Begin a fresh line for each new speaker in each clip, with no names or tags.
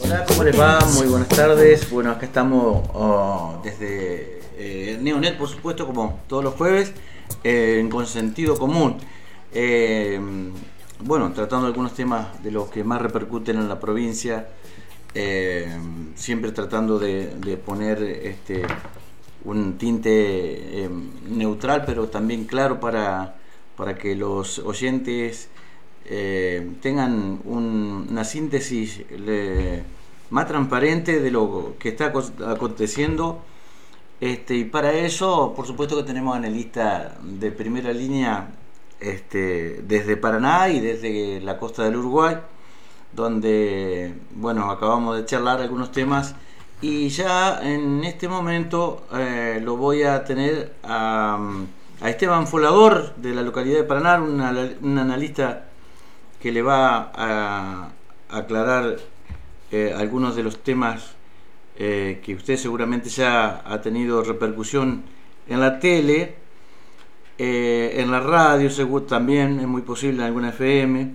Hola, ¿cómo les va? Muy buenas tardes. Bueno, acá estamos desde Neonet, por supuesto, como todos los jueves, con sentido común. Eh, bueno, tratando algunos temas de los que más repercuten en la provincia, siempre tratando de poner un tinte neutral, pero también claro para que los oyentes tengan una síntesis más transparente de lo que está aconteciendo. Y para eso, por supuesto que tenemos analistas de primera línea desde Paraná y desde la costa del Uruguay, donde, bueno, acabamos de charlar algunos temas y ya en este momento lo voy a tener a Esteban Folador de la localidad de Paraná, un analista que le va a aclarar algunos de los temas que usted seguramente ya ha tenido repercusión en la tele, en la radio, seguro también es muy posible en alguna FM,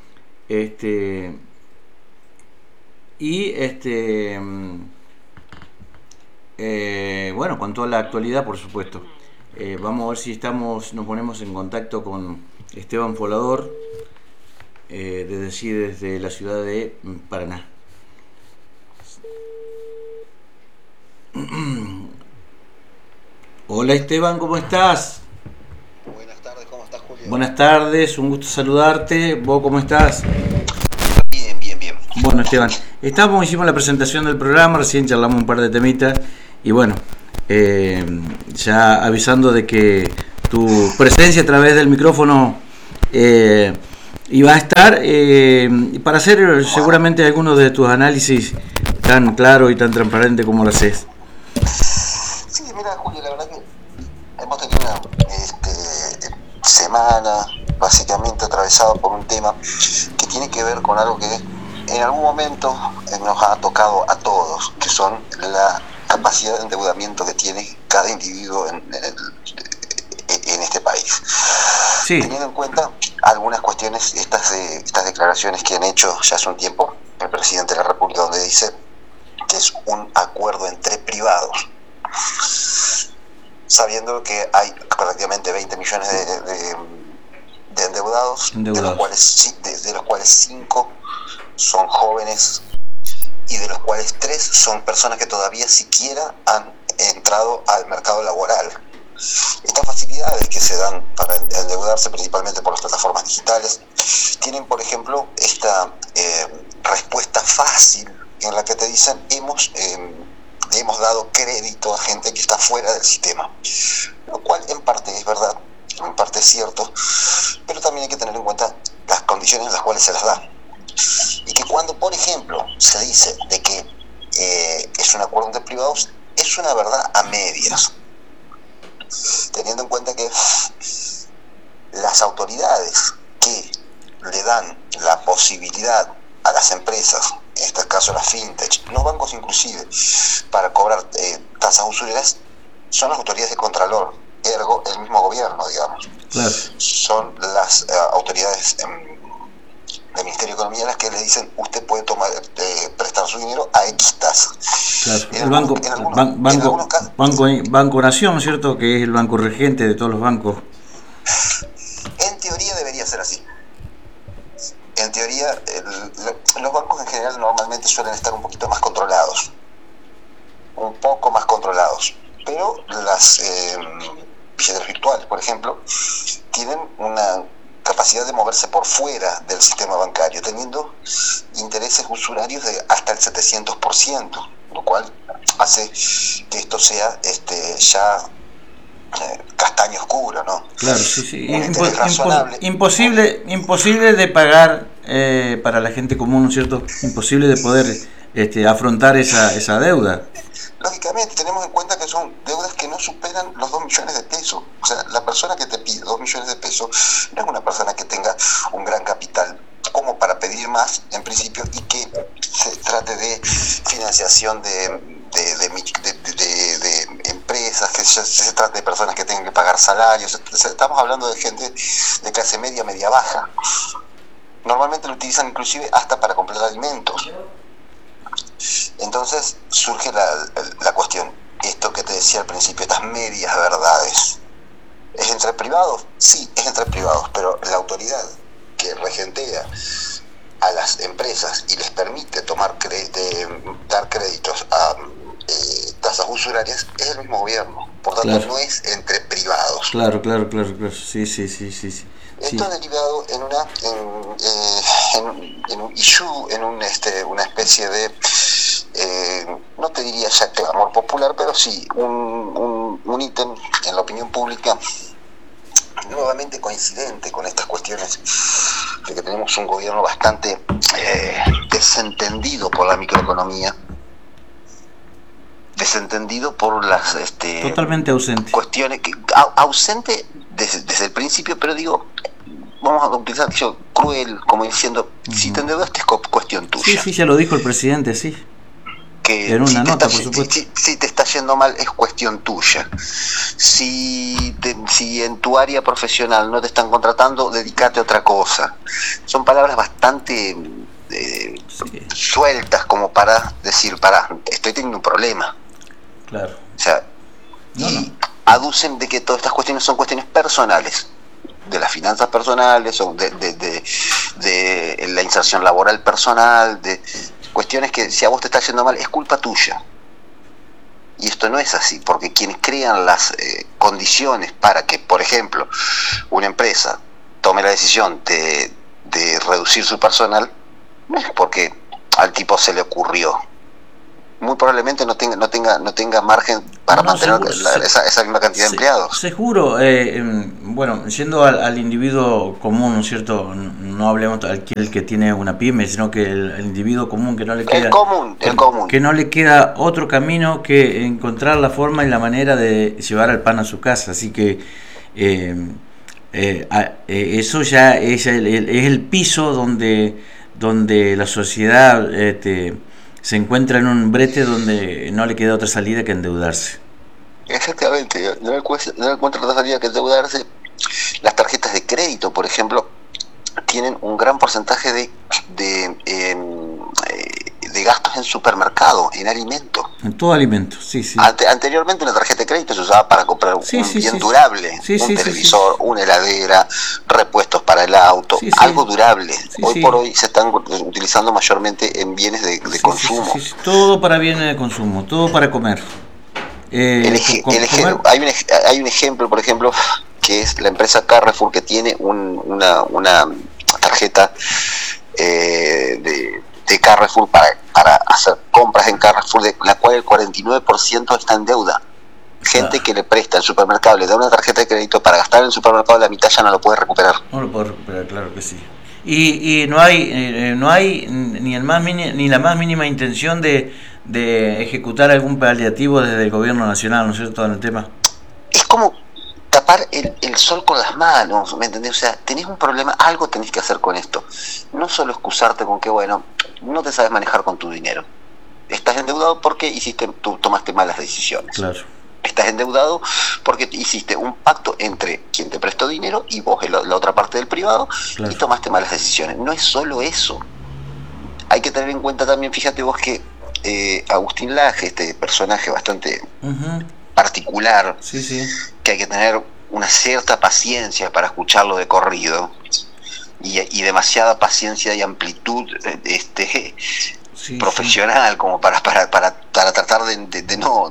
bueno, con toda la actualidad, por supuesto. Vamos a ver si nos ponemos en contacto con Esteban Folador, desde la ciudad de Paraná. Hola Esteban, ¿cómo estás?
Buenas tardes, ¿cómo estás, Julio?
Buenas tardes, un gusto saludarte. ¿Vos cómo estás?
Bien, bien, bien.
Bueno, Esteban, hicimos la presentación del programa, recién charlamos un par de temitas y bueno, ya avisando de que tu presencia a través del micrófono iba a estar para hacer seguramente algunos de tus análisis tan claro y tan transparente como lo haces.
Sí, mira, Julio, la verdad que hemos tenido una semana básicamente atravesada por un tema que tiene que ver con algo que en algún momento nos ha tocado a todos, que son la capacidad de endeudamiento que tiene cada individuo en este país. Sí. Teniendo en cuenta algunas cuestiones, estas declaraciones que han hecho ya hace un tiempo el presidente de la República, donde dice que es un acuerdo entre privados, sabiendo que hay prácticamente 20 millones de endeudados, de los cuales 5 son jóvenes y de los cuales 3 son personas que todavía siquiera han entrado al mercado laboral. Estas facilidades que se dan para endeudarse principalmente por las plataformas digitales tienen, por ejemplo, esta respuesta fácil en la que te dicen hemos dado crédito a gente que está fuera del sistema, lo cual en parte es verdad, en parte es cierto, pero también hay que tener en cuenta las condiciones en las cuales se las da. Y que cuando, por ejemplo, se dice de que es un acuerdo entre privados, es una verdad a medias, teniendo en cuenta que las autoridades que le dan la posibilidad a las empresas, en este caso las fintech, los bancos inclusive, para cobrar tasas usureras, son las autoridades de Contralor, ergo el mismo gobierno, digamos. Claro. Son las autoridades del Ministerio de Economía las que le dicen usted puede prestar su dinero a X tasa.
Claro. Banco Nación, ¿cierto? Que es el banco regente de todos los bancos.
En teoría debería ser así. En teoría, los bancos en general normalmente suelen estar un poquito más controlados, un poco más controlados, pero las billeteras virtuales, por ejemplo, tienen una capacidad de moverse por fuera del sistema bancario, teniendo intereses usurarios de hasta el 700%, lo cual hace que esto sea ya castaño oscuro, ¿no?
Claro, sí. Imposible de pagar para la gente común, ¿no es cierto? Imposible de poder afrontar esa deuda.
Lógicamente, tenemos en cuenta que son deudas que no superan los 2 millones de pesos. O sea, la persona que te pide 2 millones de pesos no es una persona que tenga un gran capital como para pedir más, en principio, y que se trate de financiación de empresas, que se trate de personas que tengan que pagar salarios. Estamos hablando de gente de clase media, media baja. Normalmente lo utilizan inclusive hasta para comprar alimentos. Entonces surge la cuestión, esto que te decía al principio, estas medias verdades. ¿Es entre privados? Sí, es entre privados, pero la autoridad que regentea a las empresas y les permite dar créditos a tasas usurarias es el mismo gobierno. Por tanto, claro, no es entre privados.
Claro. Sí.
Esto ha derivado en un issue, en una especie de, no te diría ya clamor popular, pero sí un ítem en la opinión pública nuevamente coincidente con estas cuestiones de que tenemos un gobierno bastante desentendido por la microeconomía, desentendido por las
totalmente ausente
cuestiones ausente desde el principio, pero digo, vamos a utilizar yo cruel, como diciendo, si te endeudaste es cuestión tuya.
Sí, ya lo dijo el presidente, sí.
Que
en una nota, por supuesto.
Si te está yendo mal es cuestión tuya. Si en tu área profesional no te están contratando, dedícate a otra cosa. Son palabras bastante sueltas como para decir, estoy teniendo un problema.
Claro.
O sea, aducen de que todas estas cuestiones son cuestiones personales, de las finanzas personales, o de la inserción laboral personal, de cuestiones que si a vos te está yendo mal es culpa tuya. Y esto no es así, porque quienes crean las condiciones para que, por ejemplo, una empresa tome la decisión de reducir su personal, no es porque al tipo se le ocurrió. Muy probablemente no tenga margen para mantener esa misma cantidad de empleados.
Seguro, bueno, yendo al individuo común, ¿no es cierto? No hablemos el que tiene una pyme, sino que el individuo común que no le queda...
El común.
Que no le queda otro camino que encontrar la forma y la manera de llevar el pan a su casa. Así que eso ya es el piso donde la sociedad... se encuentra en un brete donde no le queda otra salida que endeudarse.
Exactamente, no le encuentra otra salida que endeudarse. Las tarjetas de crédito, por ejemplo, tienen un gran porcentaje de gastos en supermercado, en alimentos.
En todo alimento, sí.
Anteriormente una tarjeta de crédito se usaba para comprar un bien durable, un televisor, una heladera, repuestos para el auto, algo durable. Hoy por hoy se están utilizando mayormente en bienes de consumo.
Todo para bienes de consumo, todo para comer.
Hay un ejemplo, por ejemplo, que es la empresa Carrefour, que tiene una tarjeta de Carrefour para hacer compras en Carrefour, de la cual el 49% está en deuda. Gente que le presta al supermercado, le da una tarjeta de crédito para gastar en el supermercado, la mitad ya no lo puede recuperar.
No lo puede recuperar, claro que sí. Y no hay ni la más mínima intención de ejecutar algún paliativo desde el gobierno nacional, ¿no es cierto?, en el tema.
Es como tapar el sol con las manos, ¿me entendés? O sea, tenés un problema, algo tenés que hacer con esto. No solo excusarte con que, bueno, no te sabes manejar con tu dinero. Estás endeudado porque tú tomaste malas decisiones.
Claro.
Estás endeudado porque hiciste un pacto entre quien te prestó dinero y vos, la otra parte del privado, claro, y tomaste malas decisiones. No es solo eso. Hay que tener en cuenta también, fíjate vos que Agustín Laje, este personaje bastante particular, que hay que tener una cierta paciencia para escucharlo de corrido, y demasiada paciencia y amplitud profesional como para tratar de no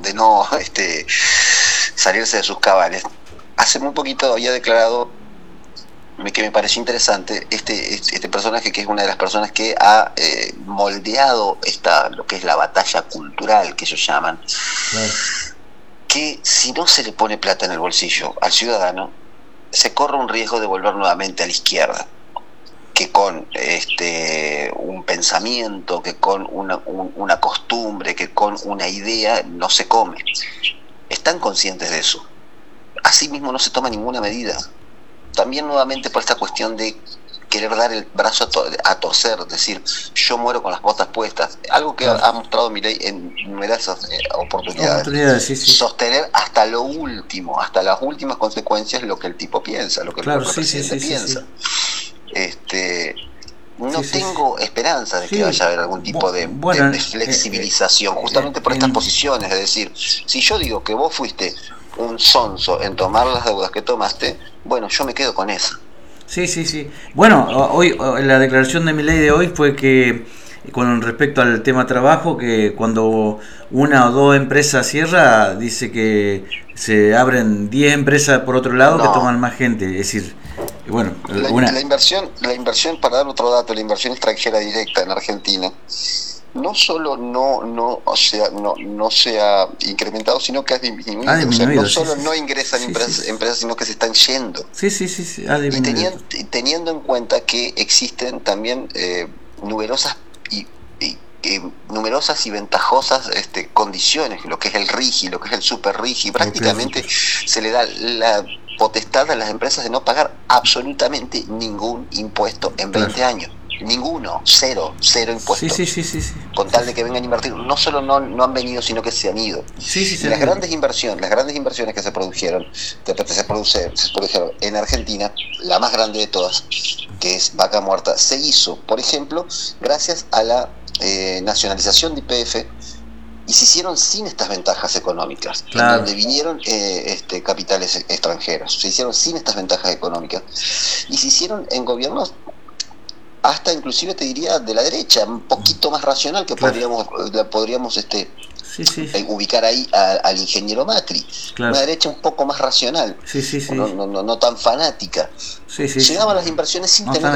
salirse de sus cabales. Hace muy poquito había declarado, que me pareció interesante, este personaje, que es una de las personas que ha moldeado lo que es la batalla cultural, que ellos llaman, claro, que si no se le pone plata en el bolsillo al ciudadano, se corre un riesgo de volver nuevamente a la izquierda, que con un pensamiento, que con una costumbre, que con una idea no se come. Están conscientes de eso. Asimismo no se toma ninguna medida. También nuevamente por esta cuestión de querer dar el brazo a torcer, decir, yo muero con las botas puestas, algo que ha mostrado Milei en numerosas oportunidades. Sostener hasta lo último, hasta las últimas consecuencias, lo que el tipo piensa, lo que el presidente piensa. no tengo esperanza de que vaya a haber algún tipo de flexibilización, justamente por estas posiciones. Es decir, si yo digo que vos fuiste un sonso en tomar las deudas que tomaste, bueno, yo me quedo con eso.
Sí. Bueno, hoy la declaración de Milei de hoy fue que, con respecto al tema trabajo, que cuando una o dos empresas cierra, dice que se abren 10 empresas por otro lado que toman más gente. Es decir, bueno,
la inversión, para dar otro dato, la inversión extranjera directa en Argentina no solo no se ha incrementado, sino que ha disminuido. O sea, no solo no ingresan empresas, sino que se están yendo.
Sí, ha disminuido.
Y teniendo en cuenta que existen también numerosas y ventajosas condiciones, lo que es el RIGI, lo que es el super RIGI, prácticamente se le da la potestad a las empresas de no pagar absolutamente ningún impuesto en 20 años. Ninguno, cero impuestos.
Sí.
Con tal de que vengan a invertir. No solo no han venido, sino que se han ido. Las grandes inversiones que se produjeron en Argentina, la más grande de todas, que es Vaca Muerta, se hizo, por ejemplo, gracias a la nacionalización de YPF, y se hicieron sin estas ventajas económicas, en donde vinieron capitales extranjeros. Se hicieron sin estas ventajas económicas y se hicieron en gobiernos hasta inclusive te diría de la derecha, un poquito más racional, que podríamos ubicar ahí al ingeniero Macri, una derecha un poco más racional, no tan fanática. Llegaban las inversiones sin tener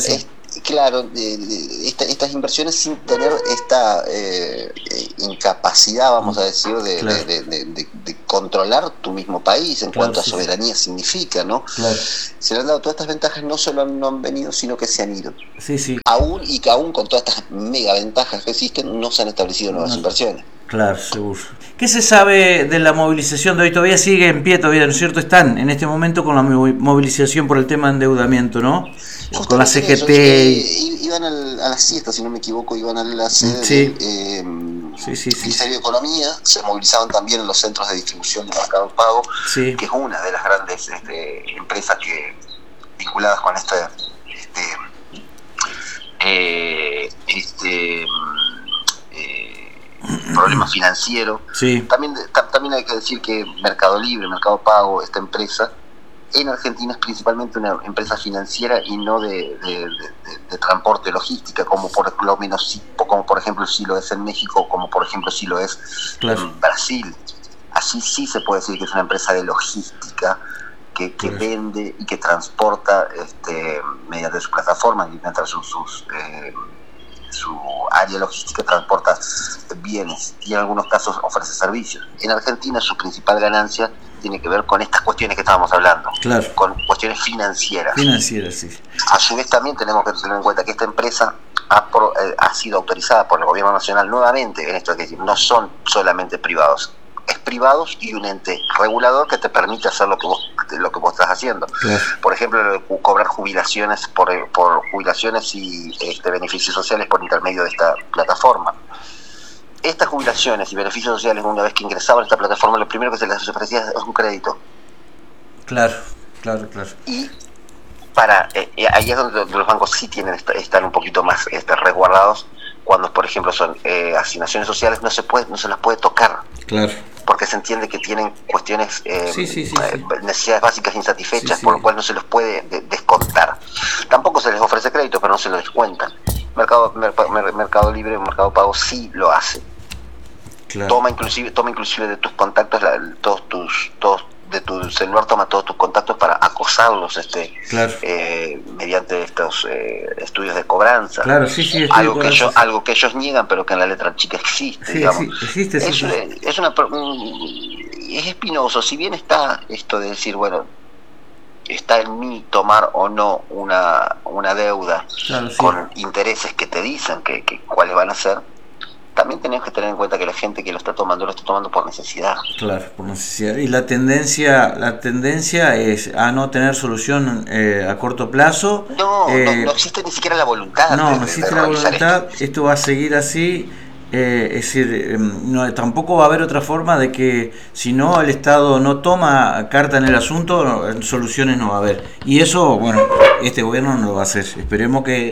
estas inversiones sin tener esta incapacidad, vamos a decir, de controlar tu mismo país en cuanto a soberanía significa, ¿no? Se le han dado todas estas ventajas, no solo no han venido, sino que se han ido. Aún con todas estas mega ventajas que existen, no se han establecido nuevas inversiones.
Claro, seguro. ¿Qué se sabe de la movilización de hoy? Todavía sigue en pie, ¿no es cierto? Están en este momento con la movilización por el tema de endeudamiento, ¿no? Con la CGT.
Iban a la siesta, si no me equivoco, iban a la sede del Ministerio de Economía. Se movilizaban también en los centros de distribución de Mercado Pago, que es una de las grandes empresas vinculadas con problema financiero. También hay que decir que Mercado Libre, Mercado Pago, esta empresa en Argentina es principalmente una empresa financiera y no de transporte logística, como por ejemplo sí lo es en México, como por ejemplo sí lo es en Brasil. Así sí se puede decir que es una empresa de logística que vende y que transporta mediante su plataforma, mediante su área logística, transporta bienes y en algunos casos ofrece servicios. En Argentina su principal ganancia tiene que ver con estas cuestiones que estábamos hablando, con cuestiones financieras. A su vez también tenemos que tener en cuenta que esta empresa ha sido autorizada por el gobierno nacional nuevamente, en esto es decir, no son solamente privados, es privados y un ente regulador que te permite hacer lo que vos estás haciendo. Por ejemplo, cobrar jubilaciones por jubilaciones y beneficios sociales por intermedio de esta plataforma. Estas jubilaciones y beneficios sociales, una vez que ingresaban a esta plataforma, lo primero que se les ofrecía es un crédito.
Claro.
Y ahí es donde los bancos sí están un poquito más resguardados. Cuando, por ejemplo, son asignaciones sociales, no se las puede tocar. Porque se entiende que tienen cuestiones, necesidades básicas insatisfechas, por lo cual no se los puede descontar. Tampoco se les ofrece crédito, pero no se lo descuentan. Mercado Libre, Mercado Pago sí lo hace. Toma inclusive de tus contactos, de tu celular toma todos tus contactos para acosarlos mediante estos estudios de cobranza. Algo que ellos niegan, pero que en la letra chica existe.
Existe.
Es espinoso, si bien está esto de decir, bueno, está en mí tomar o no una deuda con intereses que te dicen que cuáles van a ser. También tenemos que tener en cuenta que la gente que lo está tomando por necesidad.
Por necesidad. Y la tendencia es a no tener solución a corto plazo.
No existe ni siquiera la voluntad.
No existe la voluntad. Esto va a seguir así. Es decir, tampoco va a haber otra forma de que si no el Estado no toma carta en el asunto, soluciones no va a haber. Y eso, bueno, este gobierno no lo va a hacer. Esperemos que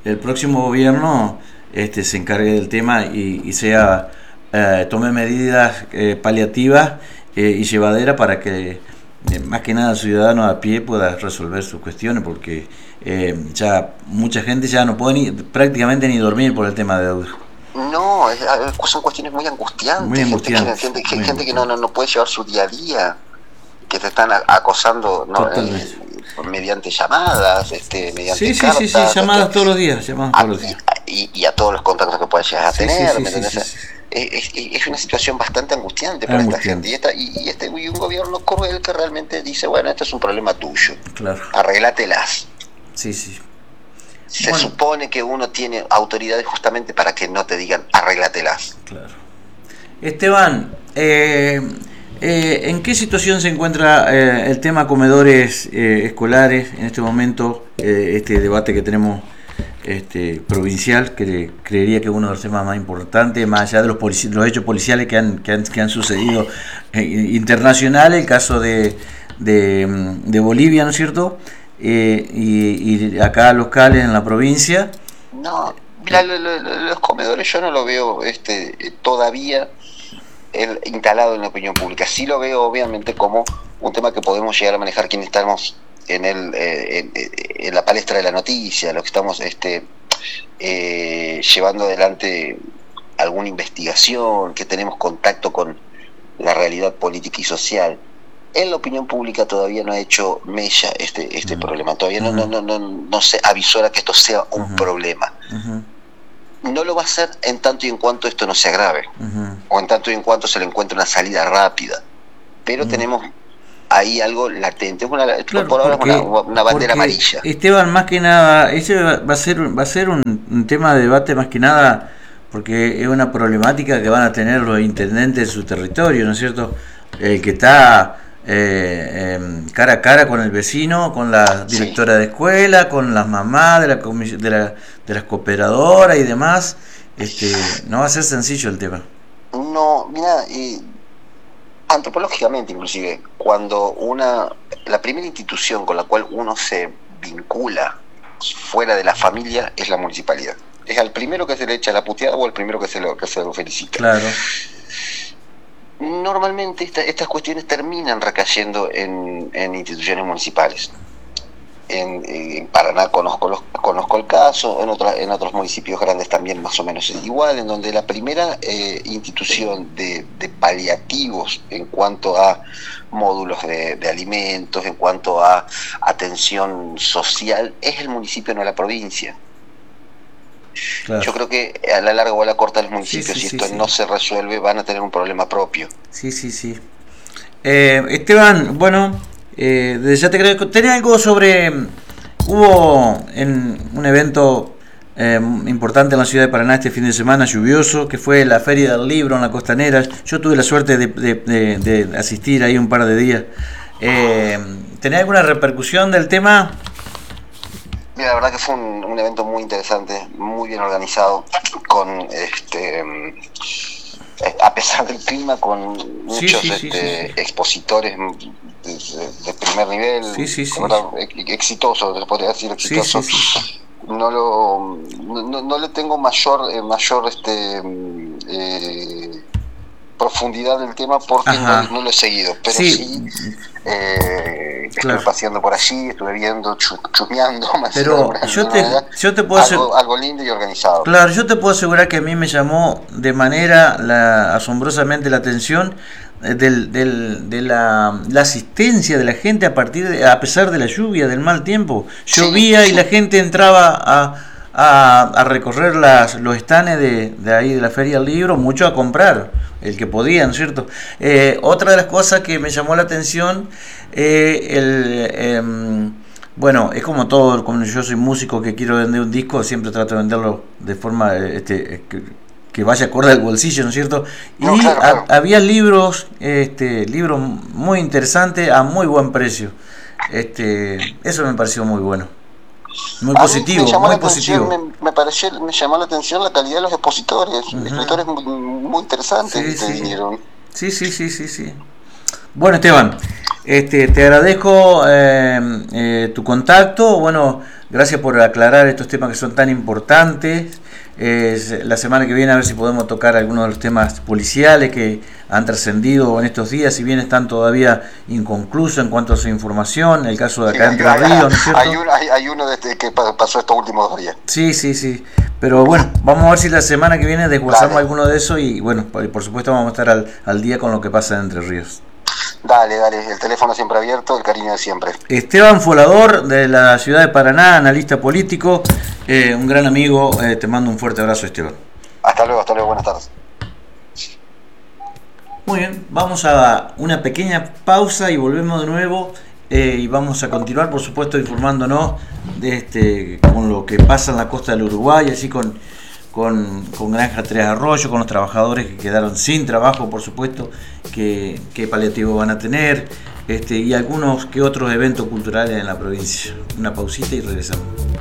el próximo gobierno se encargue del tema y sea tome medidas paliativas y llevaderas para que más que nada el ciudadano a pie pueda resolver sus cuestiones, porque ya mucha gente ya no puede prácticamente ni dormir por el tema de deuda.
No, son cuestiones muy angustiantes, gente que no puede llevar su día a día, que te están acosando, ¿no? Mediante llamadas, mediante cartas,
sí, llamadas todos los días,
y a todos los contactos que puedas llegar a tener, ¿me entendés? Es una situación bastante angustiante para esta gente, y un gobierno cruel que realmente dice, bueno, esto es un problema tuyo,
claro,
arréglatelas.
Se
supone que uno tiene autoridades justamente para que no te digan arréglatelas.
Claro. Esteban, ¿en qué situación se encuentra el tema comedores escolares en este momento? Este debate que tenemos provincial, que creería que es uno de los temas más importantes, más allá de los hechos policiales que han sucedido internacionales, el caso de Bolivia, ¿no es cierto? Y acá locales en la provincia.
No, mira, los comedores yo no lo veo todavía instalado en la opinión pública. Sí lo veo obviamente como un tema que podemos llegar a manejar quienes estamos en la palestra de la noticia, los que estamos llevando adelante alguna investigación, que tenemos contacto con la realidad política y social. En la opinión pública todavía no ha hecho mella este problema, todavía no se avisora que esto sea un problema. No lo va a hacer en tanto y en cuanto esto no se agrave, o en tanto y en cuanto se le encuentre una salida rápida, pero tenemos ahí algo latente, por ahora es una bandera amarilla.
Esteban, más que nada, ese va a ser un tema de debate más que nada, porque es una problemática que van a tener los intendentes de su territorio, ¿no es cierto? El que está cara a cara con el vecino, con la directora de escuela, con las mamás de las cooperadoras y demás, no va a ser sencillo el tema.
No, mira, antropológicamente inclusive, cuando la primera institución con la cual uno se vincula fuera de la familia es la municipalidad. Es al primero que se le echa la puteada o al primero que se lo felicita.
Claro.
Normalmente estas cuestiones terminan recayendo en instituciones municipales. En Paraná conozco el caso, en otros municipios grandes también más o menos es igual, en donde la primera institución de paliativos en cuanto a módulos de alimentos, en cuanto a atención social, es el municipio, no la provincia. Claro. Yo creo que a la larga o a la corta los municipios, si esto no se resuelve, van a tener un problema propio.
Sí. Esteban, bueno, ya te creo. ¿Tenés algo sobre... Hubo en un evento importante en la ciudad de Paraná este fin de semana, lluvioso, que fue la Feria del Libro en la Costanera? Yo tuve la suerte de asistir ahí un par de días. ¿Tenés alguna repercusión del tema?
Mira, la verdad que fue un evento muy interesante, muy bien organizado, con a pesar del clima, con muchos expositores de primer nivel, exitoso, se podría decir exitoso. No le tengo mayor profundidad del tema porque no lo he seguido, pero estuve paseando por allí, estuve viendo, chusmeando,
pero yo te puedo
algo lindo y organizado.
Claro, yo te puedo asegurar que a mí me llamó de manera asombrosamente la atención de la asistencia de la gente a pesar de la lluvia, del mal tiempo. Llovía y la gente entraba a recorrer los stands de ahí de la Feria del Libro, mucho a comprar, el que podían, ¿cierto? Otra de las cosas que me llamó la atención, bueno, es como todo, como yo soy músico que quiero vender un disco, siempre trato de venderlo de forma que vaya acorde al bolsillo, ¿no es cierto? Y claro. Había libros muy interesantes a muy buen precio. Eso me pareció muy bueno. Muy positivo, muy positivo.
Me llamó la atención la calidad de los expositores, escritores muy interesantes que vinieron.
Sí. Bueno, Esteban, Te agradezco tu contacto. Bueno, gracias por aclarar estos temas que son tan importantes. La semana que viene a ver si podemos tocar algunos de los temas policiales que han trascendido en estos días, si bien están todavía inconclusos en cuanto a su información. El caso de acá en Entre Ríos, ¿no es cierto?
Hay uno que pasó estos últimos 2 días.
Sí. Pero bueno, vamos a ver si la semana que viene desguazamos alguno de esos y bueno, por supuesto vamos a estar al día con lo que pasa en Entre Ríos.
Dale, el teléfono siempre abierto, el cariño de siempre.
Esteban Folador, de la ciudad de Paraná, analista político, un gran amigo, te mando un fuerte abrazo, Esteban.
Hasta luego, buenas tardes.
Muy bien, vamos a una pequeña pausa y volvemos de nuevo y vamos a continuar, por supuesto, informándonos de con lo que pasa en la costa del Uruguay, así con Granja Tres Arroyos, con los trabajadores que quedaron sin trabajo, por supuesto, qué paliativo van a tener, y algunos que otros eventos culturales en la provincia. Una pausita y regresamos.